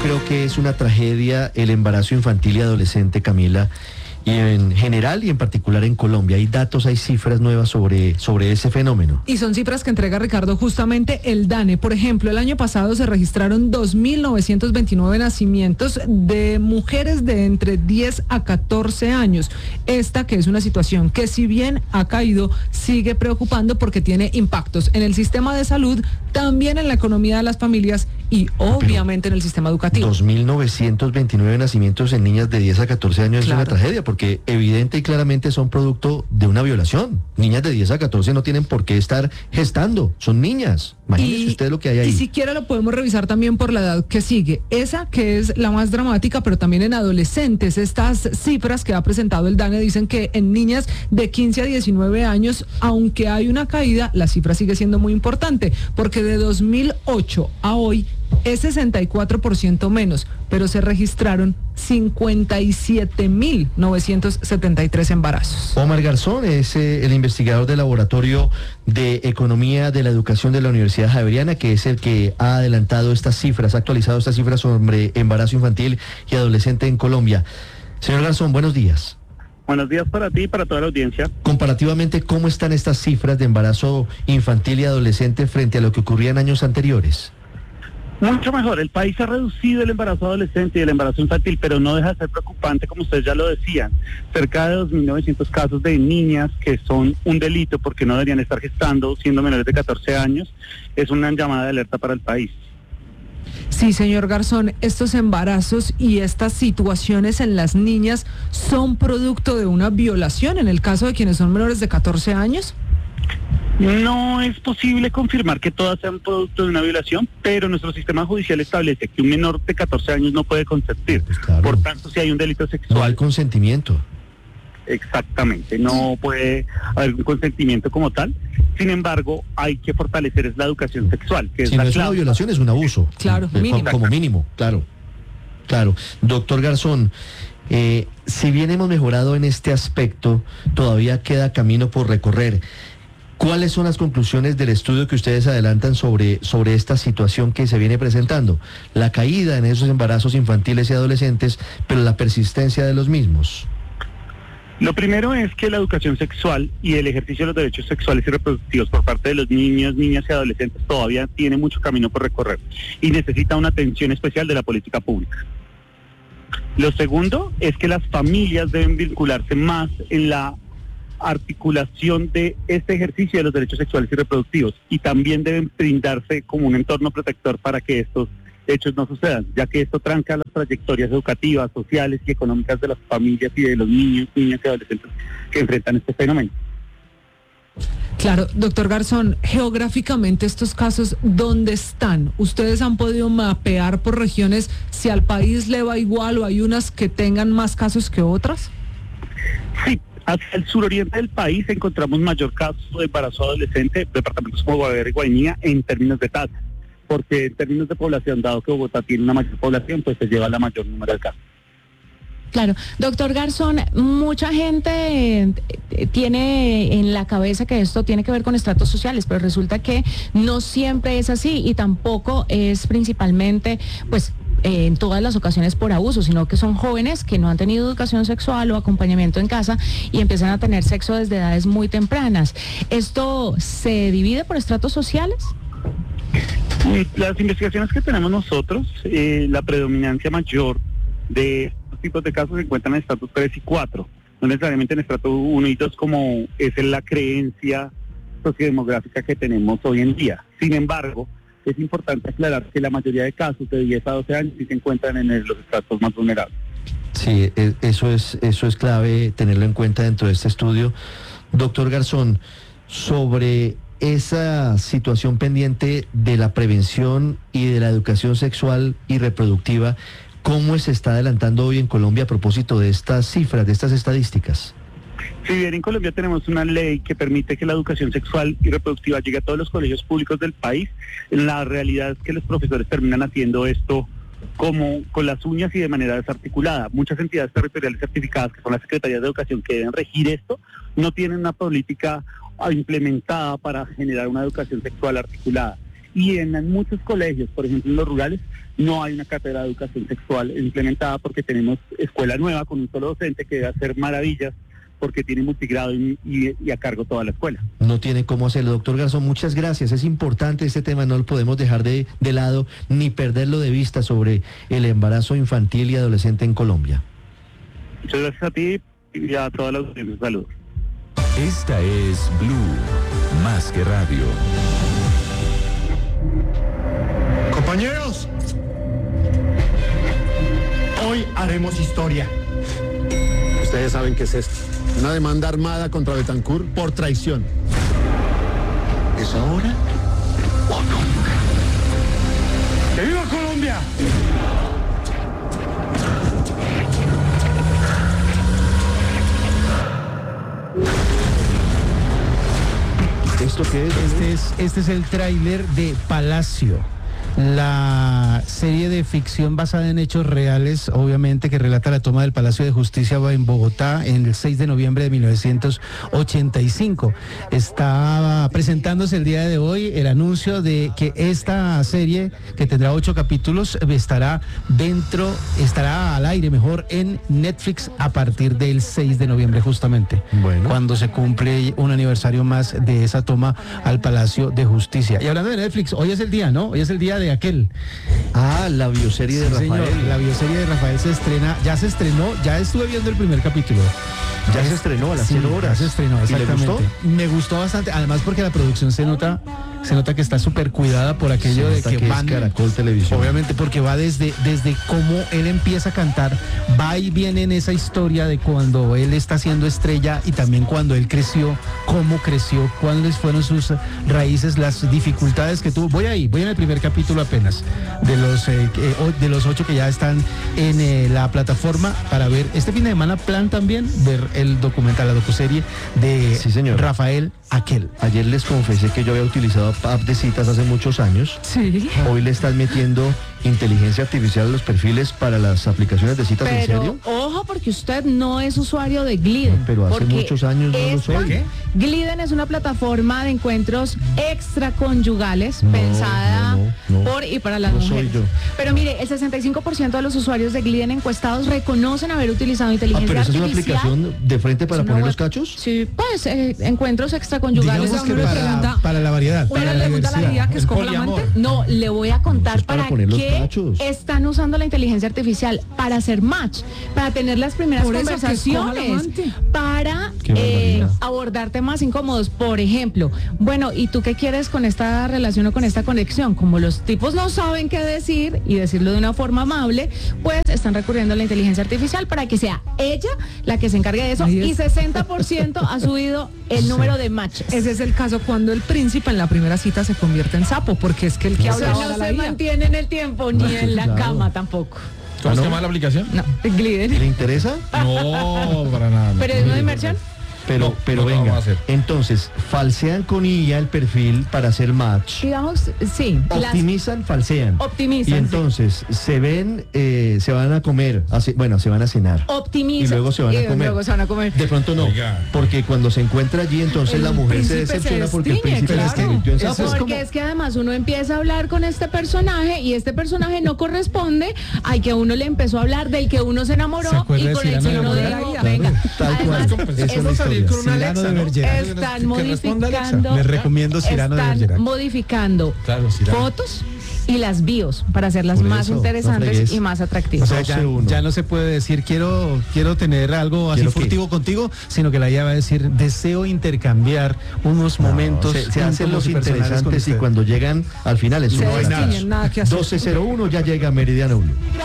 creo que es una tragedia el embarazo infantil y adolescente, Camila, y en general y en particular en Colombia. Hay datos, hay cifras nuevas sobre ese fenómeno. Y son cifras que entrega Ricardo justamente el DANE. Por ejemplo, el año pasado se registraron 2.929 nacimientos de mujeres de entre 10 a 14 años. Esta que es una situación que, si bien ha caído, sigue preocupando porque tiene impactos en el sistema de salud, también en la economía de las familias y obviamente en el sistema educativo. 2.929 nacimientos en niñas de 10 a 14 años. Claro. Es una tragedia, porque evidente y claramente son producto de una violación. Niñas de 10 a 14 no tienen por qué estar gestando, son niñas. Imagínese usted lo que hay ahí. Y siquiera lo podemos revisar también por la edad que sigue. Esa que es la más dramática, pero también en adolescentes. Estas cifras que ha presentado el DANE dicen que en niñas de 15 a 19 años, aunque hay una caída, la cifra sigue siendo muy importante, porque de 2008 a hoy es 64% menos, pero se registraron 57.973 embarazos. Omar Garzón es el investigador del Laboratorio de Economía de la Educación de la Universidad Javeriana, que es el que ha adelantado estas cifras, ha actualizado estas cifras sobre embarazo infantil y adolescente en Colombia. Señor Garzón, buenos días. Buenos días para ti y para toda la audiencia. Comparativamente, ¿cómo están estas cifras de embarazo infantil y adolescente frente a lo que ocurría en años anteriores? Mucho mejor. El país ha reducido el embarazo adolescente y el embarazo infantil, pero no deja de ser preocupante, como ustedes ya lo decían. Cerca de 2.900 casos de niñas que son un delito porque no deberían estar gestando siendo menores de 14 años. Es una llamada de alerta para el país. Sí, señor Garzón, estos embarazos y estas situaciones en las niñas son producto de una violación en el caso de quienes son menores de 14 años. No es posible confirmar que todas sean producto de una violación, pero nuestro sistema judicial establece que un menor de 14 años no puede consentir. Pues claro. Por tanto, si hay un delito sexual... No hay consentimiento. Exactamente, no puede haber un consentimiento como tal. Sin embargo, hay que fortalecer es la educación sexual, que es si la no es clave. una violación, es un abuso. Claro, mínimo. Como mínimo, claro. Claro. Doctor Garzón, si bien hemos mejorado en este aspecto, todavía queda camino por recorrer. ¿Cuáles son las conclusiones del estudio que ustedes adelantan sobre esta situación que se viene presentando? La caída en esos embarazos infantiles y adolescentes, pero la persistencia de los mismos. Lo primero es que la educación sexual y el ejercicio de los derechos sexuales y reproductivos por parte de los niños, niñas y adolescentes todavía tiene mucho camino por recorrer y necesita una atención especial de la política pública. Lo segundo es que las familias deben vincularse más en la articulación de este ejercicio de los derechos sexuales y reproductivos, y también deben brindarse como un entorno protector para que estos hechos no sucedan, ya que esto tranca las trayectorias educativas, sociales y económicas de las familias y de los niños, niñas y adolescentes que enfrentan este fenómeno. Claro, doctor Garzón, geográficamente estos casos, ¿dónde están? ¿Ustedes han podido mapear por regiones si al país le va igual o hay unas que tengan más casos que otras? Sí. Hacia el suroriente del país encontramos mayor caso de embarazo adolescente, departamentos como Guaviare y Guainía, en términos de tasa, porque en términos de población, dado que Bogotá tiene una mayor población, pues se lleva la mayor número de casos. Claro, doctor Garzón, mucha gente tiene en la cabeza que esto tiene que ver con estratos sociales, pero resulta que no siempre es así y tampoco es principalmente, pues, en todas las ocasiones por abuso, sino que son jóvenes que no han tenido educación sexual o acompañamiento en casa y empiezan a tener sexo desde edades muy tempranas. ¿Esto se divide por estratos sociales? Las investigaciones que tenemos nosotros, la predominancia mayor de estos tipos de casos se encuentran en estratos 3 y 4, no necesariamente en estratos 1 y 2 como es la creencia sociodemográfica que tenemos hoy en día. Sin embargo, es importante aclarar que la mayoría de casos de 10 a 12 años sí se encuentran en los estratos más vulnerables. Sí, eso es clave tenerlo en cuenta dentro de este estudio. Doctor Garzón, sobre esa situación pendiente de la prevención y de la educación sexual y reproductiva, ¿cómo se está adelantando hoy en Colombia a propósito de estas cifras, de estas estadísticas? Si bien en Colombia tenemos una ley que permite que la educación sexual y reproductiva llegue a todos los colegios públicos del país, la realidad es que los profesores terminan haciendo esto como con las uñas y de manera desarticulada. Muchas entidades territoriales certificadas, que son las secretarías de educación que deben regir esto, no tienen una política implementada para generar una educación sexual articulada. Y en muchos colegios, por ejemplo en los rurales, no hay una cátedra de educación sexual implementada porque tenemos escuela nueva con un solo docente que debe hacer maravillas porque tiene multigrado y a cargo toda la escuela. No tiene cómo hacerlo. Doctor Garzón, muchas gracias. Es importante este tema, no lo podemos dejar de lado ni perderlo de vista sobre el embarazo infantil y adolescente en Colombia. Muchas gracias a ti y a todas las audiencias. Saludos. Esta es Blue, más que radio. Compañeros, hoy haremos historia. Ustedes saben qué es esto. Una demanda armada contra Betancur Por traición. ¿Es ahora o nunca? ¡Que viva Colombia! ¿Esto qué es? Este es el tráiler de Palacio, la serie de ficción basada en hechos reales, obviamente, que relata la toma del Palacio de Justicia en Bogotá en el 6 de noviembre de 1985. Está presentándose el día de hoy el anuncio de que esta serie, que tendrá 8 capítulos, estará al aire mejor en Netflix a partir del 6 de noviembre justamente, cuando se cumple un aniversario más de esa toma al Palacio de Justicia. Y hablando de Netflix, hoy es el día, ¿no? Hoy es el día de Aquel. La bioserie de Rafael. Señor, la bioserie de Rafael se estrenó, ya estuve viendo el primer capítulo. Ya se estrenó a las 0 horas. Ya se estrenó, exactamente. ¿Y le gustó? Me gustó bastante, además porque la producción se nota que está súper cuidada por aquello de que van, es Caracol Televisión. Obviamente, porque va desde cómo él empieza a cantar, va y viene en esa historia de cuando él está siendo estrella y también cuando él creció, cómo creció, cuáles fueron sus raíces, las dificultades que tuvo. Voy en el primer capítulo apenas, de los 8 que ya están en la plataforma para ver. Este fin de semana plan también ver el documental, la docuserie de Rafael Aquel. Ayer les confesé que yo había utilizado app de citas hace muchos años. Sí. Hoy le están metiendo inteligencia artificial a los perfiles para las aplicaciones de citas. ¿En serio? Ojo, porque usted no es usuario de Gliden. Pero hace muchos años no lo soy. ¿Qué? Gliden es una plataforma de encuentros extraconyugales pensada por y para las mujeres. Soy yo. Pero mire, el 65% de los usuarios de Gliden encuestados reconocen haber utilizado inteligencia ¿Pero eso es una artificial. aplicación de frente para poner los cachos? Sí, pues encuentros extraconyugales. Digamos que uno le pregunta- para la variedad. Uno para le la pregunta a la diversidad. guía que escoja la amante. No, le voy a contar es para para poner los qué cachos. están usando la inteligencia artificial, para hacer match, para tener las primeras Por eso, que escoja la conversaciones, amante. para Qué barbaridad. abordar temas incómodos. Por ejemplo, bueno, ¿y tú qué quieres con esta relación o con esta conexión? Como los tipos no saben qué decir y decirlo de una forma amable, pues están recurriendo a la inteligencia artificial para que sea ella la que se encargue de eso. Ahí es. Y 60% ha subido el número de matches. Ese es el caso cuando el príncipe en la primera cita se convierte en sapo, porque es que el que Eso hablaba no era la se guía. mantiene en el tiempo ni en la Claro. cama tampoco. ¿Cómo se llama la aplicación? No, Gliden. ¿Le interesa? No, para nada. ¿Periodismo de inmersión? Pero no lo venga, vamos a hacer. entonces, falsean con IA el perfil para hacer match. Digamos, sí. Optimizan, falsean. Optimizan, Y entonces, se ven, se van a comer, se van a cenar. Optimizan. Y luego se van a comer. Luego se van a comer. De pronto no, Oiga. porque cuando se encuentra allí, entonces El la mujer se príncipe se decepciona porque el destiñe, príncipe se claro. convirtió en Eso sapo. es Porque es que además uno empieza a hablar con este personaje y este personaje no corresponde al que uno le empezó a hablar, del que uno se enamoró ¿Se acuerda y de con el Cyrano que de uno Bergerac? dijo, Claro, venga. tal cual. Además, Esa es la como salir historia. con una Cyrano Alexa, de ¿no? Bergerac. están Que responda Alexa. modificando. Les recomiendo Cyrano de Bergerac. Están modificando Claro, Cyrano. fotos y las bios para hacerlas Por más eso, no interesantes fregues. y más O atractivas. sea, ya 12-1. no se puede decir quiero tener algo así ¿Quiero qué? furtivo contigo, sino que la IA va a decir deseo intercambiar unos momentos se hacen íntimos los y personales con interesantes y usted. cuando llegan al final es Se una destiñen, nada que hacer. 12:01 ya llega Meridiano Blue.